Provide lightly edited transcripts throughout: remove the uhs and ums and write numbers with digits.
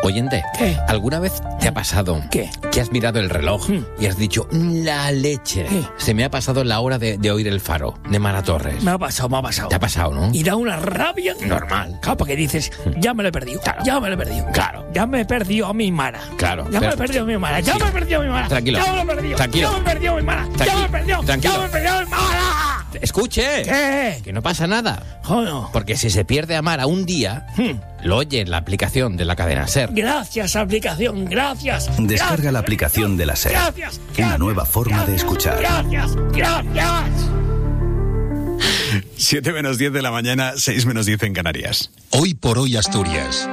Oyente, ¿Qué? ¿alguna vez te ha pasado ¿Qué? que has mirado el reloj y has dicho, la leche? ¿Qué? Se me ha pasado la hora de oír El Faro, de Mara Torres. Me ha pasado. ¿Te ha pasado, no? Y da una rabia. Normal. Claro, porque dices, ya me lo he perdido. Claro. Ya me lo he perdido. Claro. Ya me he perdido a mi Mara. Claro. Ya me he perdido a mi Mara. Ya Sí. me he perdido a mi Mara. Tranquilo. Ya me lo he perdido. Tranquilo. Ya me he perdido a mi Mara. Ya me he perdido. Tranquilo. Ya me he perdido a mi Mara. ¡Escuche! ¿Qué? Que no pasa nada. Joder. Porque si se pierde a Mara un día, lo oye en la aplicación de la cadena SER. Gracias, aplicación. Gracias. Descarga la aplicación de la SER. Gracias. Una nueva forma de escuchar. Gracias. 7 menos 10 de la mañana, 6 menos 10 en Canarias. Hoy por hoy Asturias.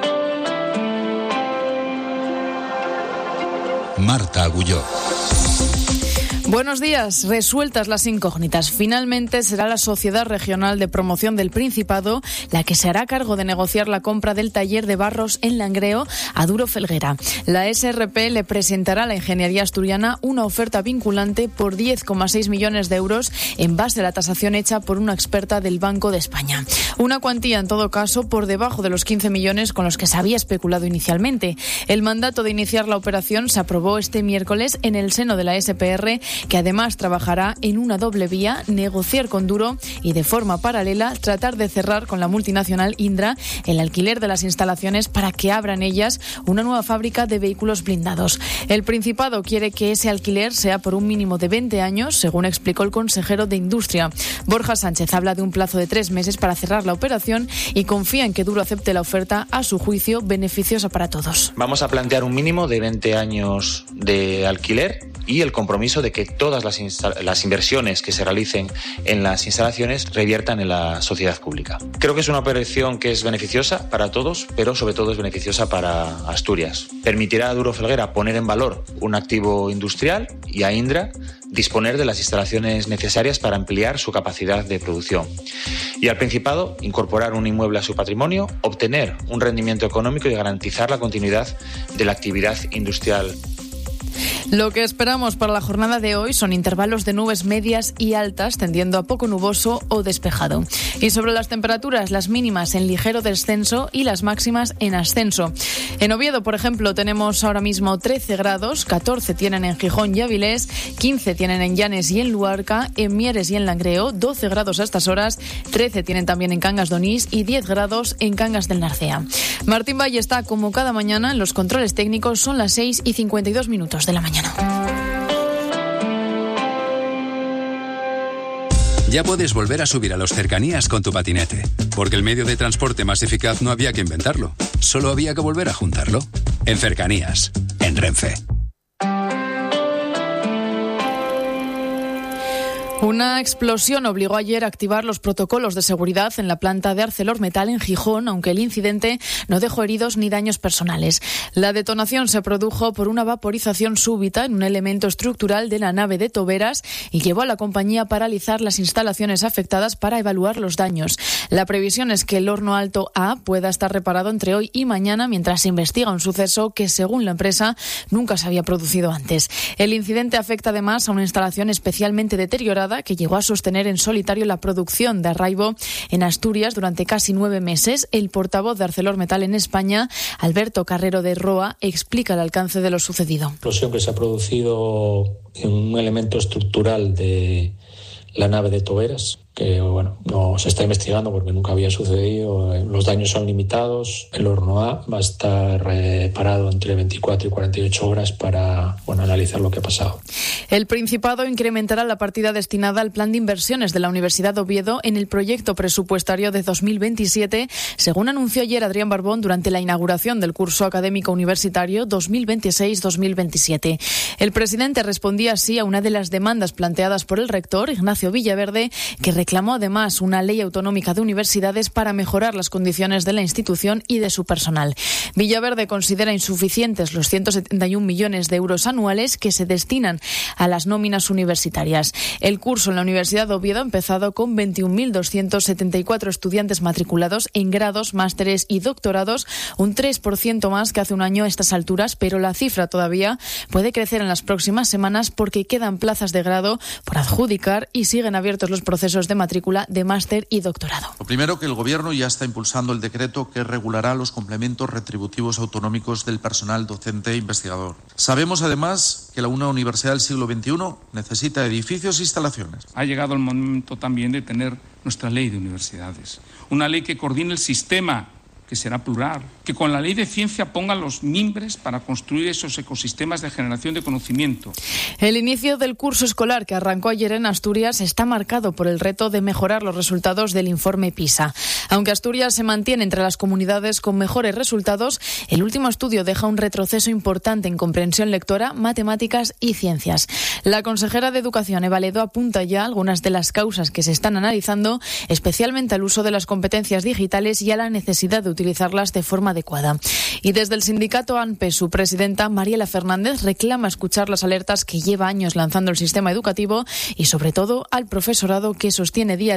Marta Agulló. Buenos días. Resueltas las incógnitas, finalmente será la Sociedad Regional de Promoción del Principado la que se hará cargo de negociar la compra del taller de barros en Langreo a Duro Felguera. La SRP le presentará a la ingeniería asturiana una oferta vinculante por 10,6 millones de euros en base a la tasación hecha por una experta del Banco de España. Una cuantía, en todo caso, por debajo de los 15 millones con los que se había especulado inicialmente. El mandato de iniciar la operación se aprobó este miércoles en el seno de la SPR, que además trabajará en una doble vía, negociar con Duro y de forma paralela tratar de cerrar con la multinacional Indra el alquiler de las instalaciones para que abran ellas una nueva fábrica de vehículos blindados. El Principado quiere que ese alquiler sea por un mínimo de 20 años, según explicó el consejero de Industria. Borja Sánchez habla de un plazo de 3 meses para cerrar la operación y confía en que Duro acepte la oferta, a su juicio, beneficiosa para todos. Vamos a plantear un mínimo de 20 años de alquiler y el compromiso de que todas las inversiones que se realicen en las instalaciones reviertan en la sociedad pública. Creo que es una operación que es beneficiosa para todos, pero sobre todo es beneficiosa para Asturias. Permitirá a Duro Felguera poner en valor un activo industrial y a Indra disponer de las instalaciones necesarias para ampliar su capacidad de producción. Y al Principado, incorporar un inmueble a su patrimonio, obtener un rendimiento económico y garantizar la continuidad de la actividad industrial. Lo que esperamos para la jornada de hoy son intervalos de nubes medias y altas, tendiendo a poco nuboso o despejado. Y sobre las temperaturas, las mínimas en ligero descenso y las máximas en ascenso. En Oviedo, por ejemplo, tenemos ahora mismo 13 grados, 14 tienen en Gijón y Avilés, 15 tienen en Llanes y en Luarca, en Mieres y en Langreo, 12 grados a estas horas, 13 tienen también en Cangas de Onís y 10 grados en Cangas del Narcea. Martín Valle está como cada mañana en los controles técnicos, son las 6:52 de la mañana. Ya puedes volver a subir a los cercanías con tu patinete, porque el medio de transporte más eficaz no había que inventarlo, solo había que volver a juntarlo. En Cercanías, en Renfe. Una explosión obligó ayer a activar los protocolos de seguridad en la planta de ArcelorMittal en Gijón, aunque el incidente no dejó heridos ni daños personales. La detonación se produjo por una vaporización súbita en un elemento estructural de la nave de toberas y llevó a la compañía a paralizar las instalaciones afectadas para evaluar los daños. La previsión es que el horno alto A pueda estar reparado entre hoy y mañana mientras se investiga un suceso que, según la empresa, nunca se había producido antes. El incidente afecta además a una instalación especialmente deteriorada que llegó a sostener en solitario la producción de Arraibo en Asturias durante casi 9 meses. El portavoz de ArcelorMittal en España, Alberto Carrero de Roa, explica el alcance de lo sucedido. La explosión que se ha producido en un elemento estructural de la nave de toberas, que no se está investigando porque nunca había sucedido. Los daños son limitados. El horno A va a estar parado entre 24 y 48 horas para analizar lo que ha pasado. El Principado incrementará la partida destinada al plan de inversiones de la Universidad de Oviedo en el proyecto presupuestario de 2027, según anunció ayer Adrián Barbón durante la inauguración del curso académico universitario 2026-2027. El presidente respondía así a una de las demandas planteadas por el rector, Ignacio Villaverde, que reclamó además una ley autonómica de universidades para mejorar las condiciones de la institución y de su personal. Villaverde considera insuficientes los 171 millones de euros anuales que se destinan a las nóminas universitarias. El curso en la Universidad de Oviedo ha empezado con 21.274 estudiantes matriculados en grados, másteres y doctorados, un 3% más que hace un año a estas alturas, pero la cifra todavía puede crecer en las próximas semanas porque quedan plazas de grado por adjudicar y siguen abiertos los procesos de de matrícula de máster y doctorado. Lo primero, que el Gobierno ya está impulsando el decreto que regulará los complementos retributivos autonómicos del personal docente e investigador. Sabemos además que una universidad del siglo XXI necesita edificios e instalaciones. Ha llegado el momento también de tener nuestra ley de universidades, una ley que coordine el sistema, que será plural, que con la ley de ciencia ponga los mimbres para construir esos ecosistemas de generación de conocimiento. El inicio del curso escolar que arrancó ayer en Asturias está marcado por el reto de mejorar los resultados del informe PISA. Aunque Asturias se mantiene entre las comunidades con mejores resultados, el último estudio deja un retroceso importante en comprensión lectora, matemáticas y ciencias. La consejera de Educación, Eva Ledo, apunta ya algunas de las causas que se están analizando, especialmente al uso de las competencias digitales y a la necesidad de utilizarlas de forma adecuada. Y desde el sindicato ANPE, su presidenta, Mariela Fernández, reclama escuchar las alertas que lleva años lanzando el sistema educativo y, sobre todo, al profesorado, que sostiene día a día